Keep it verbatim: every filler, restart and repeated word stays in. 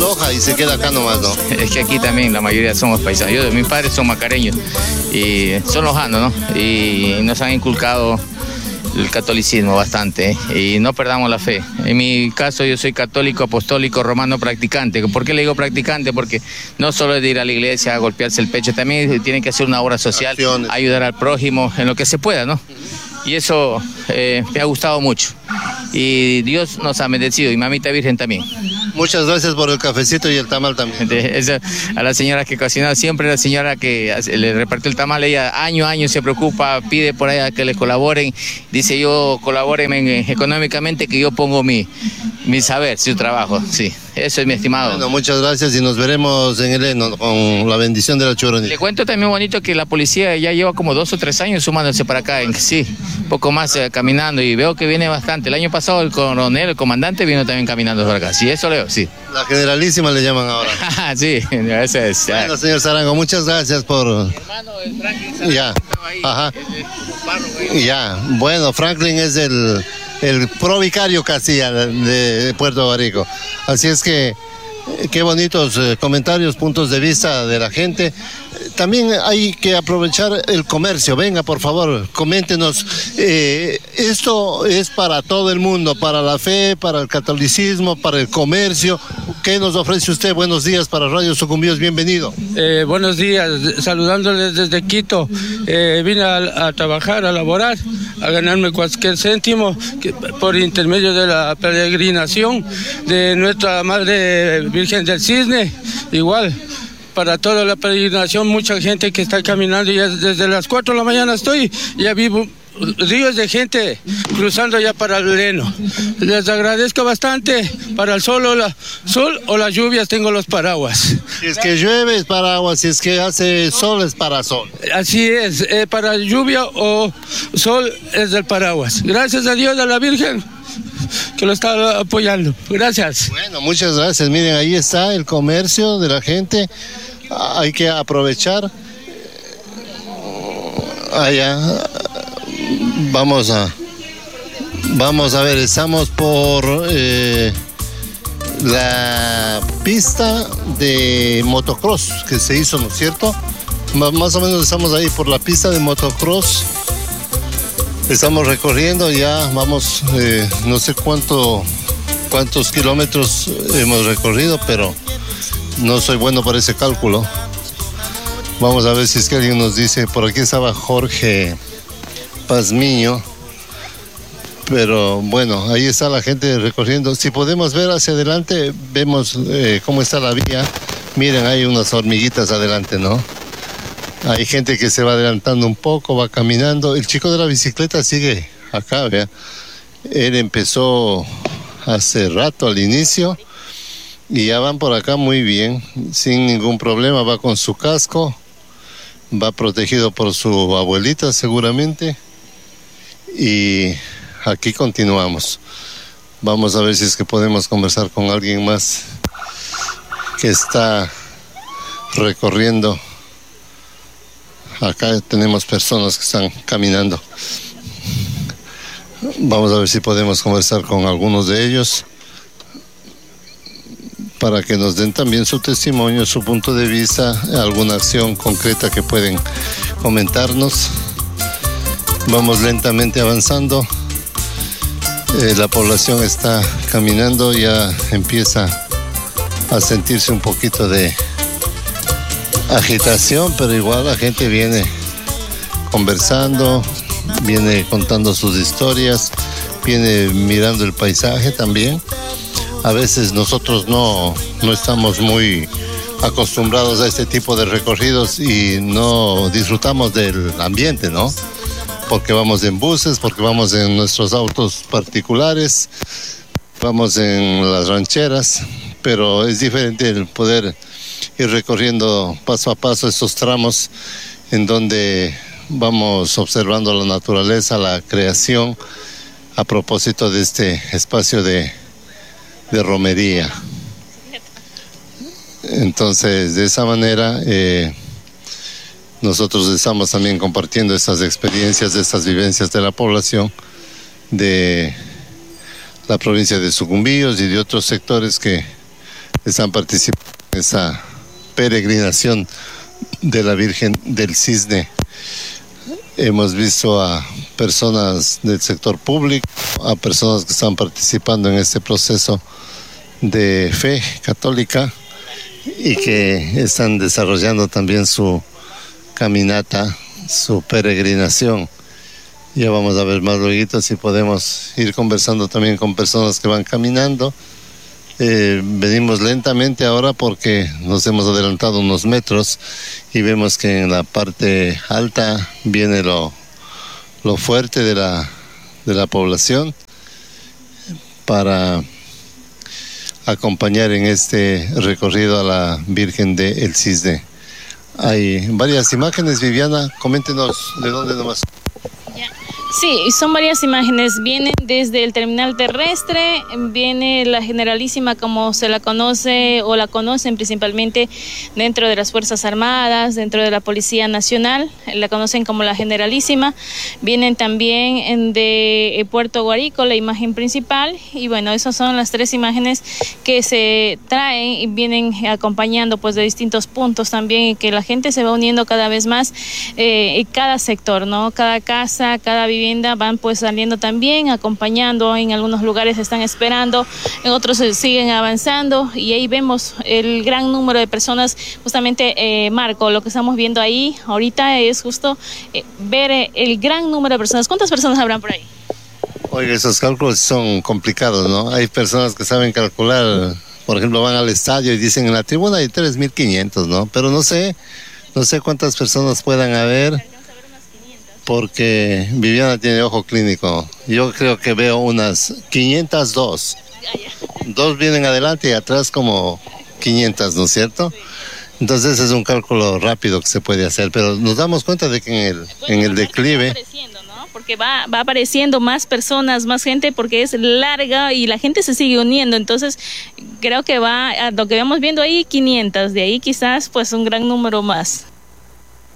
Loja y se queda acá nomás, ¿no? Es que aquí también la mayoría somos paisanos. Yo, mis padres son macareños y son lojanos, ¿no? Y nos han inculcado el catolicismo bastante, ¿eh? Y no perdamos la fe. En mi caso yo soy católico, apostólico, romano practicante. ¿Por qué le digo practicante? Porque no solo es de ir a la iglesia a golpearse el pecho, también tiene que hacer una obra social, acciones, ayudar al prójimo en lo que se pueda, ¿no? Y eso eh, me ha gustado mucho. Y Dios nos ha bendecido, y Mamita Virgen también. Muchas gracias por el cafecito y el tamal también. De, esa, a la señora que cocinó, siempre la señora que le repartió el tamal, ella año a año se preocupa, pide por ahí que le colaboren. Dice, yo colabórenme económicamente, que yo pongo mi, mi saber, su trabajo. Sí, eso es mi estimado. Bueno, muchas gracias y nos veremos en el Eno con la bendición de la Choronita. Le cuento también bonito que la policía ya lleva como dos o tres años sumándose para acá, en, sí, un poco más eh, caminando, y veo que viene bastante. El año pasado el coronel, el comandante vino también caminando por acá. Sí, eso leo, sí. La generalísima le llaman ahora. Sí, ese es. Bueno, señor Zarango, muchas gracias por... Hermano, el Franklin Zarango, ya, ahí, ajá. El, el ya, bueno, Franklin es el, el provicario casi de Puerto Barico. Así es que, qué bonitos eh, comentarios, puntos de vista de la gente. También hay que aprovechar el comercio. Venga, por favor, coméntenos. Eh, esto es para todo el mundo, para la fe, para el catolicismo, para el comercio. ¿Qué nos ofrece usted? Buenos días para Radio Sucumbíos, bienvenido. Eh, buenos días, saludándoles desde Quito. Eh, vine a, a trabajar, a laborar, a ganarme cualquier céntimo que, por intermedio de la peregrinación de nuestra Madre Virgen del Cisne. Igual, para toda la peregrinación, mucha gente que está caminando, ya desde las cuatro de la mañana estoy, ya vivo ríos de gente cruzando ya para el Leno. Les agradezco bastante. Para el sol o la, sol o las lluvias tengo los paraguas. Si es que llueve es paraguas, si es que hace sol es parasol. Así es, eh, para lluvia o sol es del paraguas. Gracias a Dios, a la Virgen, que lo está apoyando. Gracias. Bueno, muchas gracias. Miren, ahí está el comercio de la gente. Hay que aprovechar. Allá. Vamos a vamos a ver, estamos por eh, la pista de motocross que se hizo, ¿no es cierto? M- más o menos estamos ahí por la pista de motocross. Estamos recorriendo, ya vamos, eh, no sé cuánto cuántos kilómetros hemos recorrido, pero no soy bueno para ese cálculo. Vamos a ver si es que alguien nos dice. Por aquí estaba Jorge Pazmiño, pero bueno, ahí está la gente recorriendo. Si podemos ver hacia adelante, vemos eh, cómo está la vía. Miren, hay unas hormiguitas adelante, ¿no? Hay gente que se va adelantando un poco, va caminando. El chico de la bicicleta sigue acá, vea. Él empezó hace rato al inicio y ya van por acá muy bien, sin ningún problema. Va con su casco, va protegido por su abuelita seguramente. Y aquí continuamos. Vamos a ver si es que podemos conversar con alguien más que está recorriendo. Acá tenemos personas que están caminando. Vamos a ver si podemos conversar con algunos de ellos para que nos den también su testimonio, su punto de vista, alguna acción concreta que pueden comentarnos. Vamos lentamente avanzando. Eh, la población está caminando, ya empieza a sentirse un poquito de agitación, pero igual la gente viene conversando, viene contando sus historias, viene mirando el paisaje también. A veces nosotros no, no estamos muy acostumbrados a este tipo de recorridos y no disfrutamos del ambiente, ¿no? Porque vamos en buses, porque vamos en nuestros autos particulares, vamos en las rancheras, pero es diferente el poder ir recorriendo paso a paso estos tramos en donde vamos observando la naturaleza, la creación, a propósito de este espacio de, de romería. Entonces, de esa manera, eh, nosotros estamos también compartiendo estas experiencias, estas vivencias de la población de la provincia de Sucumbíos y de otros sectores que están participando en esa peregrinación de la Virgen del Cisne. Hemos visto a personas del sector público, a personas que están participando en este proceso de fe católica y que están desarrollando también su caminata, su peregrinación. Ya vamos a ver más luego si podemos ir conversando también con personas que van caminando. Eh, venimos lentamente ahora porque nos hemos adelantado unos metros y vemos que en la parte alta viene lo, lo fuerte de la, de la población para acompañar en este recorrido a la Virgen del Cisne. Hay varias imágenes, Viviana, coméntenos de dónde nomás. Sí, son varias imágenes, vienen desde el terminal terrestre, viene la Generalísima como se la conoce o la conocen principalmente dentro de las Fuerzas Armadas, dentro de la Policía Nacional, la conocen como la Generalísima, vienen también de Puerto Guarico, la imagen principal, y bueno, esas son las tres imágenes que se traen y vienen acompañando pues de distintos puntos también, y que la gente se va uniendo cada vez más eh, en cada sector, ¿no? Cada casa, cada vivienda van pues saliendo también, acompañando, en algunos lugares están esperando, en otros siguen avanzando, y ahí vemos el gran número de personas. Justamente eh, Marco, lo que estamos viendo ahí ahorita es justo eh, ver eh, el gran número de personas. ¿Cuántas personas habrán por ahí? Oiga, esos cálculos son complicados, ¿no? Hay personas que saben calcular, por ejemplo, van al estadio y dicen en la tribuna hay tres mil quinientos, ¿no? Pero no sé, no sé cuántas personas puedan haber, porque Viviana tiene ojo clínico. Yo creo que veo unas quinientas dos. Dos vienen adelante y atrás como quinientas, ¿no es cierto? Entonces es un cálculo rápido que se puede hacer, pero nos damos cuenta de que en el, en el declive... Porque va, va apareciendo más personas, más gente, porque es larga y la gente se sigue uniendo. Entonces creo que va, a lo que vamos viendo ahí, quinientas, de ahí quizás pues un gran número más.